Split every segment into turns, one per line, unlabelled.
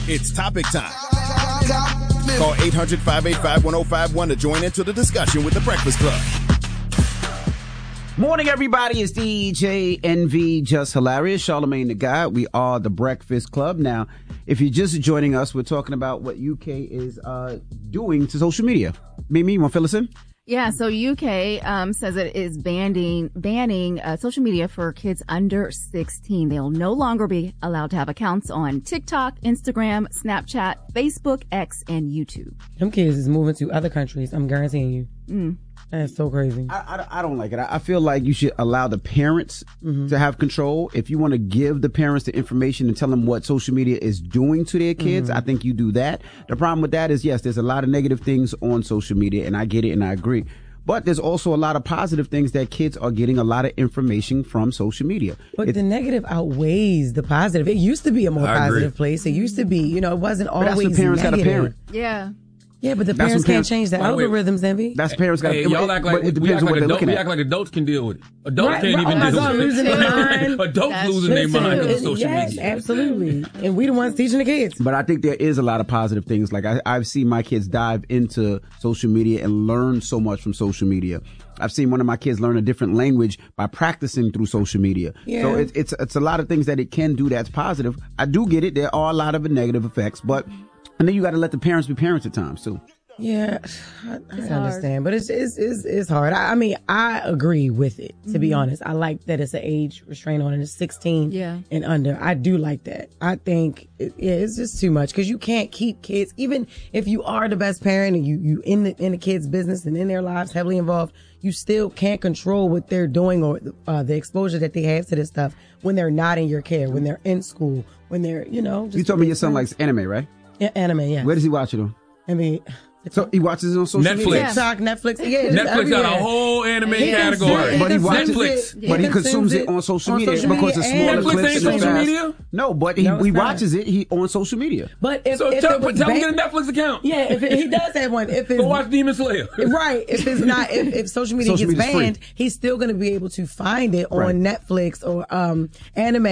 It's topic time. Call 800-585-1051 to join into the discussion with The Breakfast Club.
Morning, everybody. It's DJ NV, Just Hilarious, Charlamagne the God. We are The Breakfast Club. Now, if you're just joining us, we're talking about what UK is doing to social media. Mimi, you want to fill us in?
Yeah, so UK says it is banning social media for kids under 16. They'll no longer be allowed to have accounts on TikTok, Instagram, Snapchat, Facebook, X, and YouTube.
Them kids is moving to other countries, I'm guaranteeing you. That's so crazy.
I don't like it. I feel like you should allow the parents to have control. If you want to give the parents the information and tell them what social media is doing to their kids, I think you do that. The problem with that is, yes, there's a lot of negative things on social media, and I get it and I agree. But there's also a lot of positive things that kids are getting a lot of information from social media.
But the negative outweighs the positive. It used to be a more positive place. It used to be, it wasn't always
that's when parents
negative.
got a parent.
Yeah.
Yeah, but the parents can't change the algorithms, Envy.
That's parents got.
Y'all act like we act like adults can deal with it. Adults can't even deal with it.
Losing their mind.
Adults losing their mind on social media.
Absolutely. And we the ones teaching the kids.
But I think there is a lot of positive things. Like I've seen my kids dive into social media and learn so much from social media. I've seen one of my kids learn a different language by practicing through social media. Yeah. So it's a lot of things that it can do that's positive. I do get it. There are a lot of negative effects, but. And then you got to let the parents be parents at times too.
Yeah, I understand, but it's hard. I mean, I agree with it. To be honest, I like that it's an age restraint on it. It's 16 and under. I do like that. I think it's just too much because you can't keep kids. Even if you are the best parent and you in the kids' business and in their lives heavily involved, you still can't control what they're doing or the exposure that they have to this stuff when they're not in your care, when they're in school, when they're just
you told me your son likes anime, right?
Yeah, anime, yeah.
Where does he watch it on?
I mean,
so he watches it on social media?
TikTok, Netflix. Yeah,
Netflix got a whole anime category.
But he watches it. But he consumes it on social media because it's smaller clips.
Netflix ain't social media?
No, but he watches it on social media.
But if
tell him to get a Netflix account.
Yeah, if he does have one.
Go watch Demon Slayer.
Right. If it's not, if social media gets banned, he's still going to be able to find it on Netflix or anime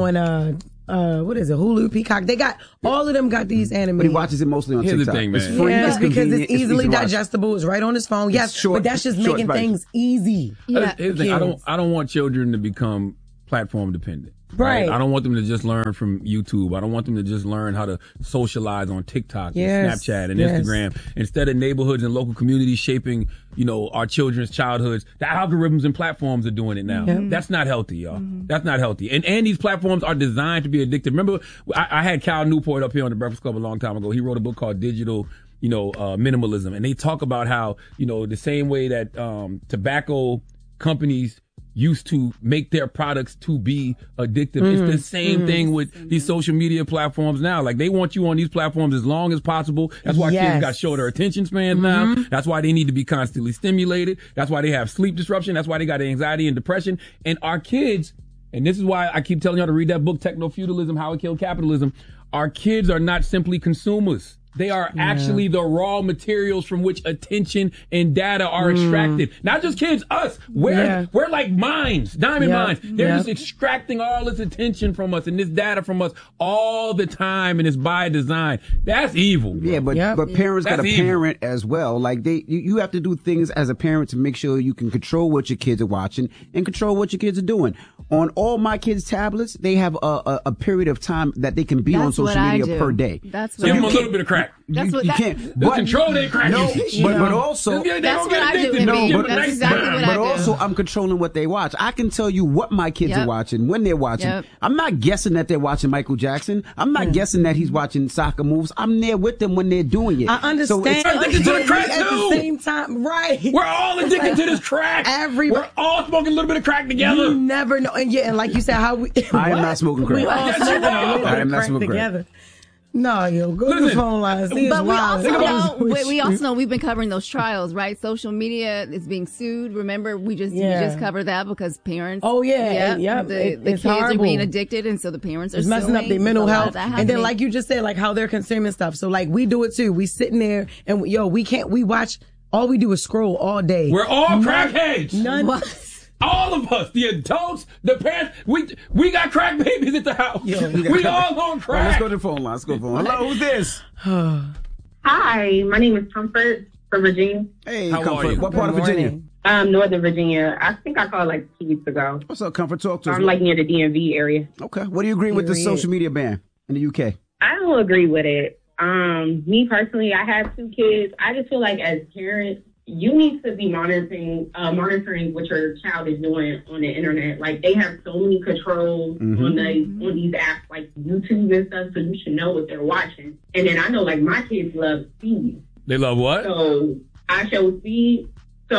on what is it? Hulu, Peacock. They got all of them got these anime.
But he watches it mostly on TikTok.
Here's the thing, man.
It's free,
it's because it's easily digestible. It's right on his phone. Yes,
short,
but that's just making things easy.
Yeah. Here's the thing. I don't want children to become platform dependent.
Right.
I don't want them to just learn from YouTube. I don't want them to just learn how to socialize on TikTok and Snapchat and Instagram. Instead of neighborhoods and local communities shaping, our children's childhoods, the algorithms and platforms are doing it now. That's not healthy, y'all. That's not healthy. And these platforms are designed to be addictive. Remember, I had Cal Newport up here on the Breakfast Club a long time ago. He wrote a book called Digital Minimalism. And they talk about how, the same way that tobacco companies used to make their products to be addictive. It's the same thing with these social media platforms now. Like, they want you on these platforms as long as possible. That's why kids got shorter attention spans now. That's why they need to be constantly stimulated. That's why they have sleep disruption. That's why they got anxiety and depression. And our kids, and this is why I keep telling y'all to read that book, Techno-Feudalism, How It Killed Capitalism. Our kids are not simply consumers. They are actually the raw materials from which attention and data are extracted. Not just kids, us. We're like mines, diamond mines. They're just extracting all this attention from us and this data from us all the time, and it's by design. That's evil, bro.
Yeah, but parents got to parent as well. Like, you have to do things as a parent to make sure you can control what your kids are watching and control what your kids are doing. On all my kids' tablets, they have a period of time that they can be on social media per day.
That's
give them a little bit of crack.
That's what
you can't.
The control they crack.
No, but also
that's what I do. That's exactly what I do.
But also, I'm controlling what they watch. I can tell you what my kids are watching, when they're watching. I'm not guessing that they're watching Michael Jackson. I'm not guessing that he's watching soccer moves. I'm there with them when they're doing it.
I understand.
So it's addicted to the crack
at
too.
the same time, right?
We're all addicted to this crack. We're all smoking a little bit of crack together.
You never know. And like you said, how we.
I am not smoking crack.
We all smoking
I am not smoking
together. No, go to the phone lines.
But we also know we've been covering those trials, right? Social media is being sued. Remember, we just covered that because parents.
Oh yeah,
the kids are being addicted, and so the parents are
messing up their mental health. And then, like you just said, like how they're consuming stuff. So like we do it too. We sitting there and we watch. All we do is scroll all day.
We're all crackheads. All of us, the adults, the parents, we got crack babies at the house.
Yeah,
we all on crack.
Right, let's go to the phone line. Hello, who's this?
Hi, my name is Comfort from Virginia.
Hey,
How
Comfort.
are you?
What part of Virginia?
Northern Virginia. I think I called like 2 weeks ago.
What's up, Comfort? Talk to us.
I'm like near the DMV area.
Okay. What do you agree with the social media ban in the UK?
I don't agree with it. Me personally, I have 2 kids. I just feel like as parents, you need to be monitoring what your child is doing on the internet. Like they have so many controls on these apps like YouTube and stuff, so you should know what they're watching. And then I know like my kids love Speed.
They love what?
So I show Speed. So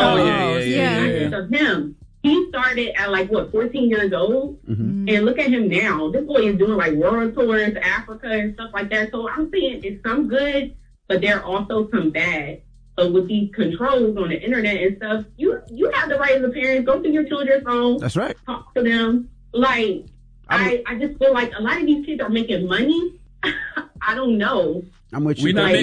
So him, he started at like 14 years old, and look at him now. This boy is doing like world tours, Africa and stuff like that. So I'm saying it's some good, but there are also some bad. So with these controls on the internet and stuff, you have the right as a parent, go through your children's phone.
That's right.
Talk to them. Like I just feel like a lot of these kids are making money. I don't know.
I'm with you.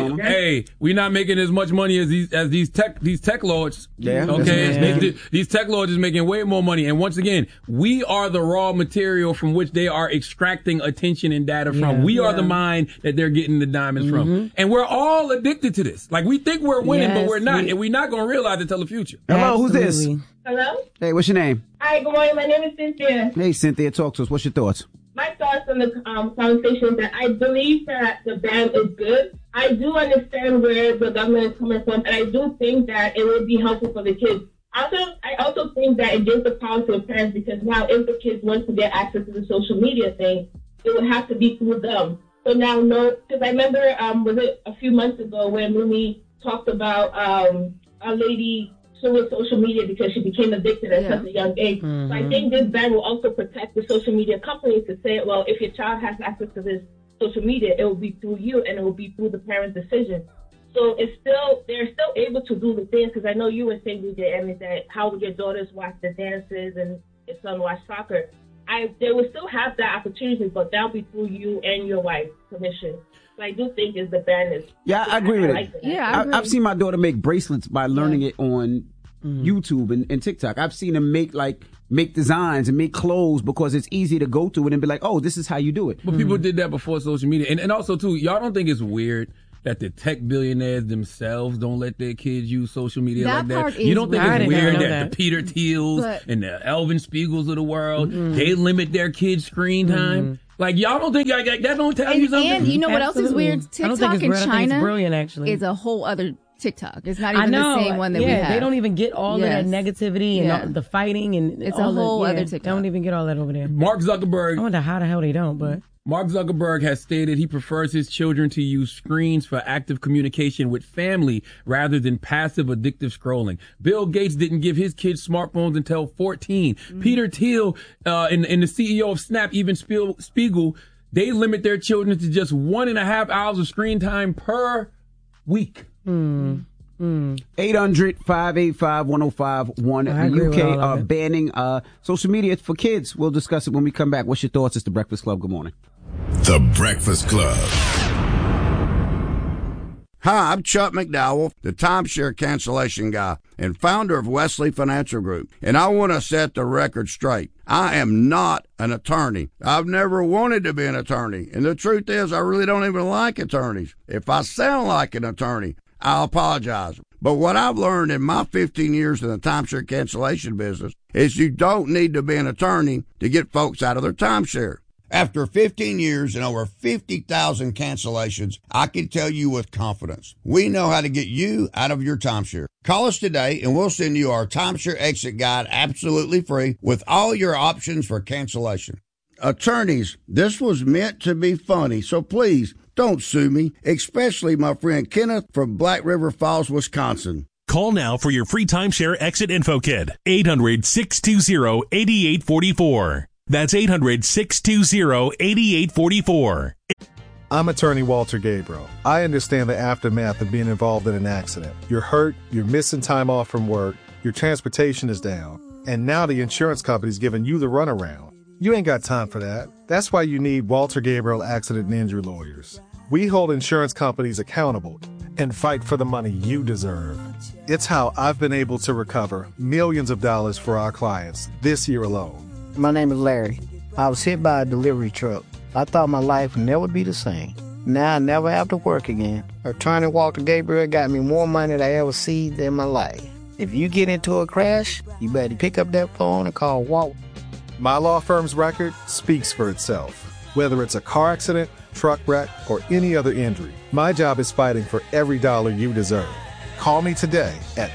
We're not making as much money as these tech lords.
Yeah.
Okay. These tech lords is making way more money. And once again, we are the raw material from which they are extracting attention and data from. We are the mine that they're getting the diamonds from. And we're all addicted to this. Like we think we're winning, but we're not. And we're not going to realize it until the future.
Hello, who's this?
Hello?
Hey, what's your name?
Hi, good morning. My name is Cynthia.
Hey, Cynthia, talk to us. What's your thoughts?
My thoughts on the conversation is that I believe that the ban is good. I do understand where the government is coming from, and I do think that it would be helpful for the kids. I also think that it gives the power to the parents because now if the kids want to get access to the social media thing, it would have to be through them. So now, because I remember, was it a few months ago when Mimi talked about a lady with social media because she became addicted at such a young age. So I think this ban will also protect the social media companies to say, well, if your child has access to this social media, it will be through you and it will be through the parent's decision. So they're still able to do the things because I know you were saying, DJ Emmett, that how would your daughters watch the dances and your son watch soccer? They will still have that opportunity, but that'll be through you and your wife's permission. So I do think is the ban is.
Yeah, I agree with it.
Yeah,
I've seen my daughter make bracelets by learning it on YouTube and TikTok. I've seen them make designs and make clothes because it's easy to go to it and be like, oh, this is how you do it.
But people did that before social media. And also, too, y'all don't think it's weird that the tech billionaires themselves don't let their kids use social media like that? You don't think it's weird that the Peter Thiels and the Elvin Spiegels of the world, they limit their kids' screen time? Like, y'all don't think that don't tell you something?
And you know what else is weird? TikTok in China
brilliant, actually.
is a whole other TikTok. It's not even the same one that we have.
They don't even get all of that negativity and all the fighting and
it's a whole other TikTok.
They don't even get all that over there.
Mark Zuckerberg.
I wonder how the hell they don't, but.
Mark Zuckerberg has stated he prefers his children to use screens for active communication with family rather than passive addictive scrolling. Bill Gates didn't give his kids smartphones until 14. Peter Thiel and the CEO of Snap, even Spiegel, they limit their children to just 1.5 hours of screen time per week.
800-585-1051. The UK are banning social media for kids. We'll discuss it when we come back. What's your thoughts? It's The Breakfast Club. Good morning.
The Breakfast Club.
Hi, I'm Chuck McDowell, the timeshare cancellation guy and founder of Wesley Financial Group. And I want to set the record straight. I am not an attorney. I've never wanted to be an attorney. And the truth is, I really don't even like attorneys. If I sound like an attorney, I'll apologize. But what I've learned in my 15 years in the timeshare cancellation business is you don't need to be an attorney to get folks out of their timeshare. After 15 years and over 50,000 cancellations, I can tell you with confidence, we know how to get you out of your timeshare. Call us today and we'll send you our timeshare exit guide absolutely free with all your options for cancellation. Attorneys, this was meant to be funny, so please don't sue me, especially my friend Kenneth from Black River Falls, Wisconsin.
Call now for your free timeshare exit info kit. 800-620-8844. That's 800-620-8844.
I'm attorney Walter Gabriel. I understand the aftermath of being involved in an accident. You're hurt, you're missing time off from work, your transportation is down, and now the insurance company's giving you the runaround. You ain't got time for that. That's why you need Walter Gabriel Accident and Injury Lawyers. We hold insurance companies accountable, and fight for the money you deserve. It's how I've been able to recover millions of dollars for our clients this year alone.
My name is Larry. I was hit by a delivery truck. I thought my life would never be the same. Now I never have to work again. Attorney Walter Gabriel got me more money than I ever seen in my life. If you get into a crash, you better pick up that phone and call Walt.
My law firm's record speaks for itself. Whether it's a car accident, truck wreck, or any other injury, my job is fighting for every dollar you deserve. Call me today at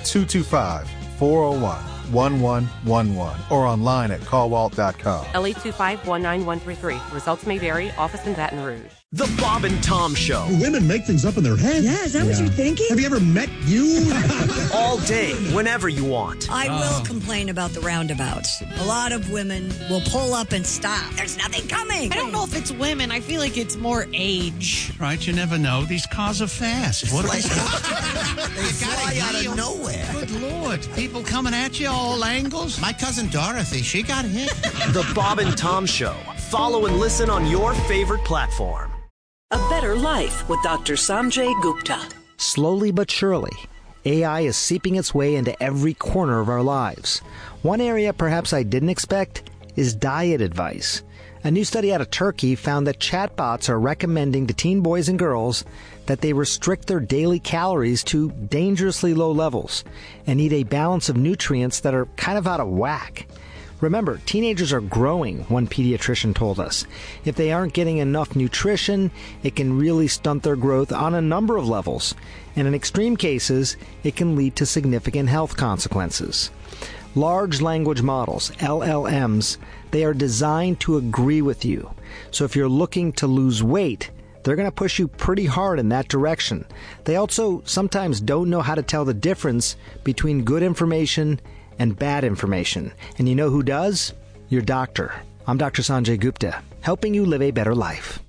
225-401-1111 or online at callwalt.com.
L825-19133. Results may vary. Office in Baton Rouge.
The Bob and Tom Show.
Women make things up in their head.
Yeah, is that what you're thinking?
Have you ever met you?
All day, whenever you want.
I will complain about the roundabouts. A lot of women will pull up and stop. There's nothing coming.
I don't know if it's women. I feel like it's more age.
Right, you never know. These cars are fast. What
They fly out of nowhere.
Good Lord. People coming at you all angles. My cousin Dorothy, she got hit.
The Bob and Tom Show. Follow and listen on your favorite platform.
A Better Life with Dr. Sanjay Gupta.
Slowly but surely, AI is seeping its way into every corner of our lives. One area perhaps I didn't expect is diet advice. A new study out of Turkey found that chatbots are recommending to teen boys and girls that they restrict their daily calories to dangerously low levels and eat a balance of nutrients that are kind of out of whack. Remember, teenagers are growing, one pediatrician told us. If they aren't getting enough nutrition, it can really stunt their growth on a number of levels. And in extreme cases, it can lead to significant health consequences. Large language models, LLMs, they are designed to agree with you. So if you're looking to lose weight, they're going to push you pretty hard in that direction. They also sometimes don't know how to tell the difference between good information and bad information. And you know who does? Your doctor. I'm Dr. Sanjay Gupta, helping you live a better life.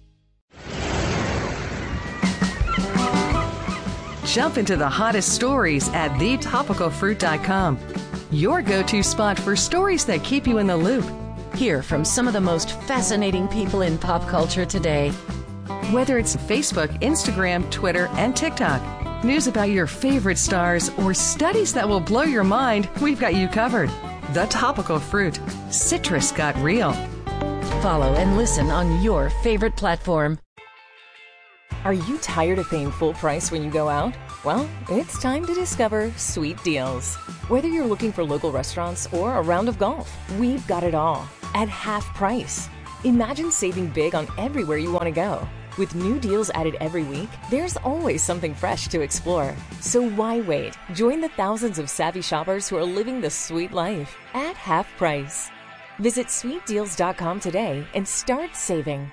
Jump into the hottest stories at thetopicalfruit.com. Your go-to spot for stories that keep you in the loop.
Hear from some of the most fascinating people in pop culture today.
Whether it's Facebook, Instagram, Twitter, and TikTok, news about your favorite stars, or studies that will blow your mind, we've got you covered. The Topical Fruit. Citrus got real.
Follow and listen on your favorite platform.
Are you tired of paying full price when you go out? Well, it's time to discover Sweet Deals. Whether you're looking for local restaurants or a round of golf, we've got it all at half price. Imagine saving big on everywhere you want to go. With new deals added every week, there's always something fresh to explore. So why wait? Join the thousands of savvy shoppers who are living the sweet life at half price. Visit sweetdeals.com today and start saving.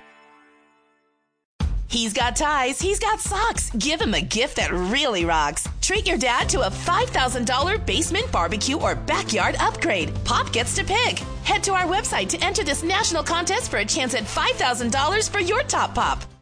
He's got ties, he's got socks. Give him a gift that really rocks. Treat your dad to a $5,000 basement barbecue or backyard upgrade. Pop gets to pick. Head to our website to enter this national contest for a chance at $5,000 for your top pop.